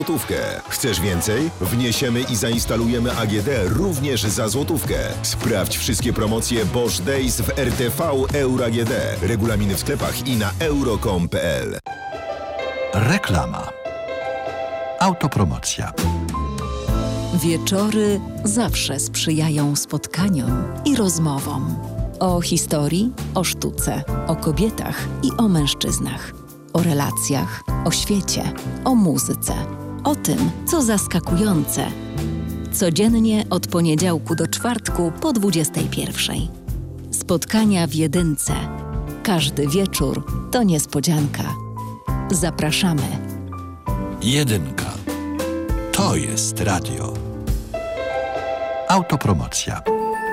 złotówkę. Chcesz więcej? Wniesiemy i zainstalujemy AGD również za złotówkę. Sprawdź wszystkie promocje Bosch Days w RTV Euro AGD. Regulaminy w sklepach i na euro.com.pl. Reklama. Autopromocja. Wieczory zawsze sprzyjają spotkaniom i rozmowom. O historii, o sztuce, o kobietach i o mężczyznach. O relacjach, o świecie, o muzyce. O tym, co zaskakujące. Codziennie od poniedziałku do czwartku po 21:00. Spotkania w Jedynce. Każdy wieczór to niespodzianka. Zapraszamy. Jedynka. To jest radio. Autopromocja.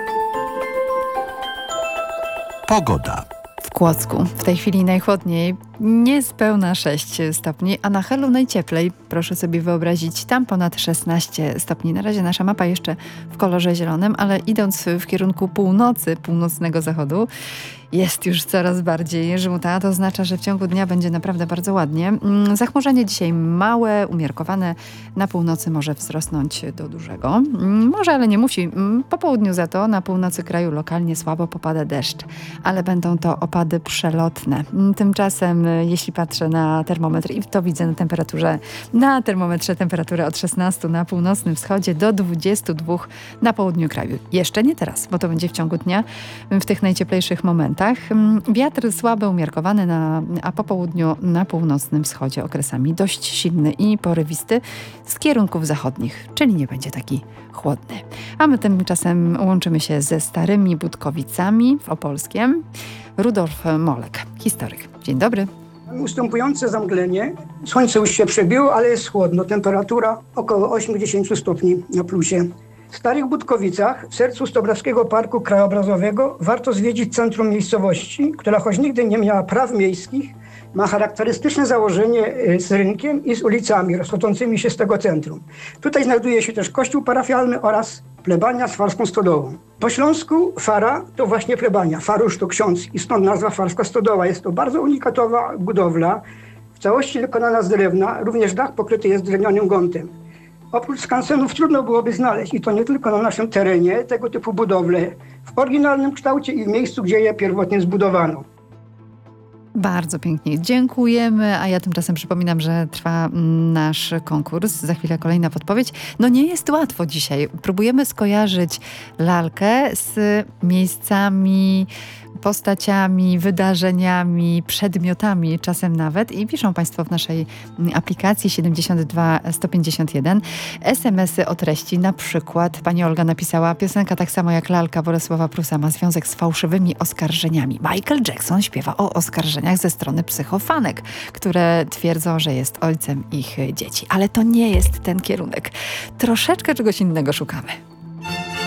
Pogoda. W Kłodzku w tej chwili najchłodniej, niespełna 6 stopni, a na Helu najcieplej. Proszę sobie wyobrazić, tam ponad 16 stopni. Na razie nasza mapa jeszcze w kolorze zielonym, ale idąc w kierunku północy, północnego zachodu, jest już coraz bardziej żółta. To oznacza, że w ciągu dnia będzie naprawdę bardzo ładnie. Zachmurzenie dzisiaj małe, umiarkowane. Na północy może wzrosnąć do dużego. Może, ale nie musi. Po południu za to na północy kraju lokalnie słabo popada deszcz, ale będą to opady przelotne. Tymczasem, jeśli patrzę na termometr i to widzę na termometrze temperaturę od 16 na północnym wschodzie do 22 na południu kraju. Jeszcze nie teraz, bo to będzie w ciągu dnia w tych najcieplejszych momentach. Wiatr słaby, umiarkowany, a po południu na północnym wschodzie okresami dość silny i porywisty z kierunków zachodnich, czyli nie będzie taki chłodny. A my tymczasem łączymy się ze Starymi Budkowicami w Opolskiem. Rudolf Molek, historyk. Dzień dobry. Ustępujące zamglenie. Słońce już się przebiło, ale jest chłodno. Temperatura około 80 stopni na plusie. W Starych Budkowicach, w sercu Stobrowskiego Parku Krajobrazowego, warto zwiedzić centrum miejscowości, która choć nigdy nie miała praw miejskich, ma charakterystyczne założenie z rynkiem i z ulicami rozchodzącymi się z tego centrum. Tutaj znajduje się też kościół parafialny oraz plebania z farską stodołą. Po śląsku fara to właśnie plebania, farusz to ksiądz i stąd nazwa farska stodoła. Jest to bardzo unikatowa budowla, w całości wykonana z drewna, również dach pokryty jest drewnianym gątem. Oprócz skansenów trudno byłoby znaleźć, i to nie tylko na naszym terenie, tego typu budowle w oryginalnym kształcie i w miejscu, gdzie je pierwotnie zbudowano. Bardzo pięknie dziękujemy, a ja tymczasem przypominam, że trwa nasz konkurs. Za chwilę kolejna podpowiedź. No nie jest łatwo dzisiaj. Próbujemy skojarzyć lalkę z miejscami, postaciami, wydarzeniami, przedmiotami czasem nawet i piszą Państwo w naszej aplikacji 72 151 SMS-y o treści. Na przykład pani Olga napisała: piosenka tak samo jak lalka Bolesława Prusa ma związek z fałszywymi oskarżeniami. Michael Jackson śpiewa o oskarżeniach ze strony psychofanek, które twierdzą, że jest ojcem ich dzieci. Ale to nie jest ten kierunek. Troszeczkę czegoś innego szukamy.